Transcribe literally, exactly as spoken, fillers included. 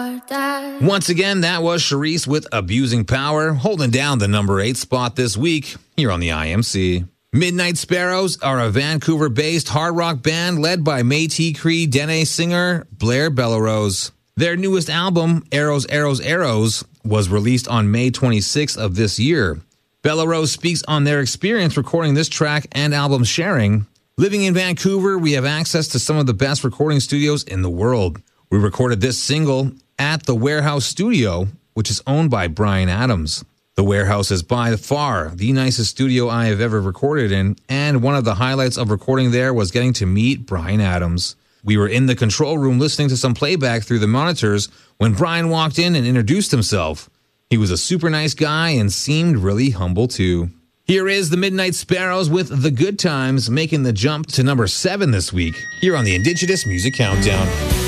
Once again, that was Charisse with Abusing Power, holding down the number eight spot this week here on the I M C. Midnight Sparrows are a Vancouver-based hard rock band led by Métis Cree Dene singer Blair Bellerose. Their newest album, Arrows, Arrows, Arrows, was released on May twenty-sixth of this year. Bellerose speaks on their experience recording this track and album sharing. Living in Vancouver, we have access to some of the best recording studios in the world. We recorded this single at the Warehouse Studio, which is owned by Bryan Adams. The Warehouse is by far the nicest studio I have ever recorded in, and one of the highlights of recording there was getting to meet Bryan Adams. We were in the control room listening to some playback through the monitors when Bryan walked in and introduced himself. He was a super nice guy and seemed really humble too. Here is the Midnight Sparrows with The Good Times, making the jump to number seven this week, here on the Indigenous Music Countdown.